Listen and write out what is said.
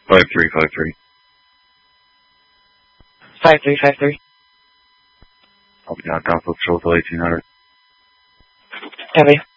5353. 5353. I'll be knocked off with Patrol till 1800. Copy.